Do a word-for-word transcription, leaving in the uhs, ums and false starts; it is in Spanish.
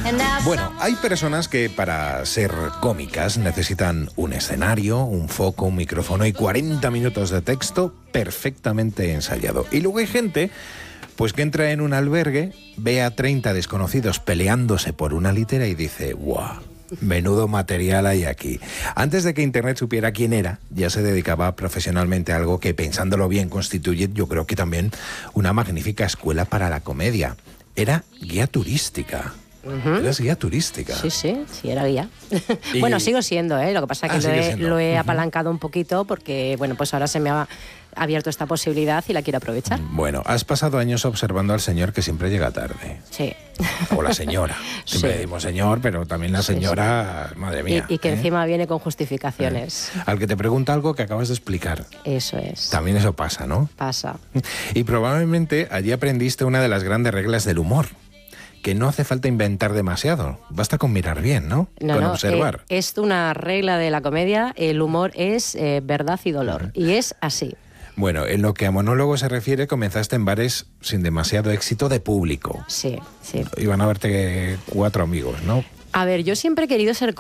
Bueno, hay personas que para ser cómicas necesitan un escenario, un foco, un micrófono y cuarenta minutos de texto perfectamente ensayado. Y luego hay gente pues que entra en un albergue, ve a treinta desconocidos peleándose por una litera y dice, ¡guau! Menudo material hay aquí. Antes de que Internet supiera quién era, ya se dedicaba profesionalmente a algo que, pensándolo bien, constituye, yo creo que también una magnífica escuela para la comedia. Era guía turística. Uh-huh. Eras guía turística. Sí, sí, sí, era guía. Y... Bueno, sigo siendo, ¿eh? Lo que pasa es que ah, lo, he, siendo. lo he Uh-huh. apalancado un poquito porque, bueno, pues ahora se me ha abierto esta posibilidad y la quiero aprovechar. Bueno, has pasado años observando al señor que siempre llega tarde. Sí. O la señora. Siempre sí. Decimos señor, pero también la señora, sí, sí. Madre mía. Y, y que ¿eh? encima viene con justificaciones. ¿Eh? Al que te pregunta algo que acabas de explicar. Eso es. También eso pasa, ¿no? Pasa. Y probablemente allí aprendiste una de las grandes reglas del humor. Que no hace falta inventar demasiado, basta con mirar bien, ¿no? No, con no, observar. Eh, es una regla de la comedia, el humor es eh, verdad y dolor, uh-huh. y es así. Bueno, en lo que a monólogo se refiere, comenzaste en bares sin demasiado éxito de público. Sí, sí. Iban a verte cuatro amigos, ¿no? A ver, yo siempre he querido ser